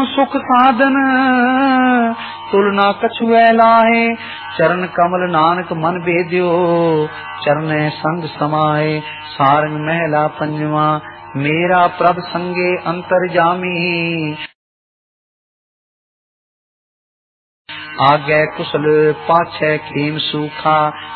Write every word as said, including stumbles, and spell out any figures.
सुख साधन तुलना कछुए लाए। चरण कमल नानक मन भेद्यो चरणे संग समाए। सारंग महला पंजवा मेरा प्रभ संगे अंतर जामी। आगे कुशल पाछे खेम सूखा